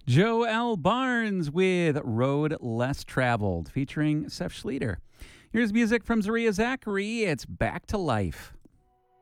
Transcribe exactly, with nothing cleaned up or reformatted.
Joe L. Barnes with Road Less Traveled, featuring Seth Schleter. Here's music from Zaria Zachary. It's Back to Life.